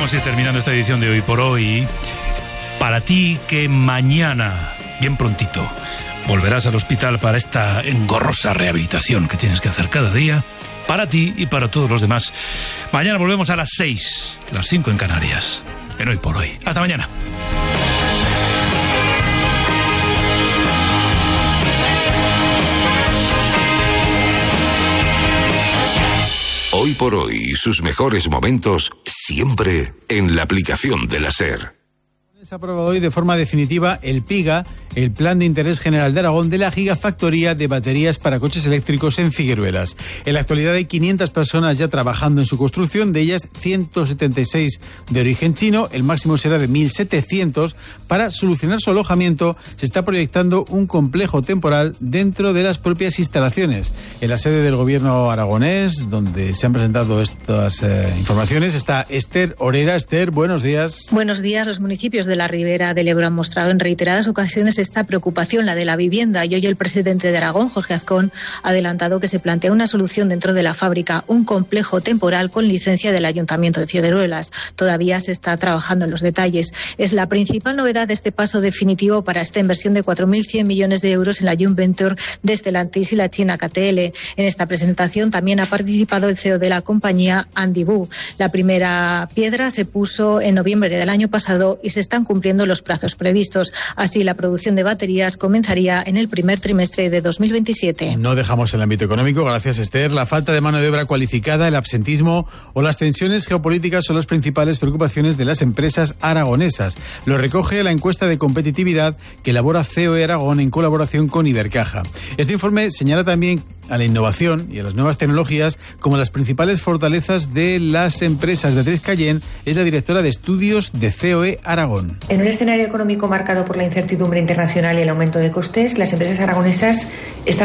Vamos a ir terminando esta edición de Hoy por Hoy. Para ti que mañana, bien prontito, volverás al hospital para esta engorrosa rehabilitación que tienes que hacer cada día, para ti y para todos los demás. Mañana volvemos a las 6, las 5 en Canarias, en Hoy por Hoy. Hasta mañana. Hoy por Hoy y sus mejores momentos siempre en la aplicación de la SER. Se ha aprobado hoy de forma definitiva el PIGA, el Plan de Interés General de Aragón, de la gigafactoría de baterías para coches eléctricos en Figueruelas. En la actualidad hay 500 personas ya trabajando en su construcción, de ellas 176 de origen chino, el máximo será de 1.700. Para solucionar su alojamiento se está proyectando un complejo temporal dentro de las propias instalaciones. En la sede del gobierno aragonés, donde se han presentado estas informaciones, está Esther Orera. Esther, buenos días. Buenos días. Los municipios de la Ribera del Ebro han mostrado en reiteradas ocasiones esta preocupación, la de la vivienda, y hoy el presidente de Aragón, Jorge Azcón, ha adelantado que se plantea una solución dentro de la fábrica, un complejo temporal con licencia del Ayuntamiento de Figueruelas. Todavía se está trabajando en los detalles. Es la principal novedad de este paso definitivo para esta inversión de 4.100 millones de euros en la joint venture de Stellantis y la china KTL. En esta presentación también ha participado el CEO de la compañía, Andy Wu. La primera piedra se puso en noviembre del año pasado y se están cumpliendo los plazos previstos. Así, la producción de baterías comenzaría en el primer trimestre de 2027. No dejamos el ámbito económico, gracias Esther. La falta de mano de obra cualificada, el absentismo o las tensiones geopolíticas son las principales preocupaciones de las empresas aragonesas. Lo recoge la encuesta de competitividad que elabora COE Aragón en colaboración con Ibercaja. Este informe señala también a la innovación y a las nuevas tecnologías como las principales fortalezas de las empresas. Beatriz Cayén es la directora de estudios de COE Aragón. En un escenario económico marcado por la incertidumbre internacional y el aumento de costes, las empresas aragonesas están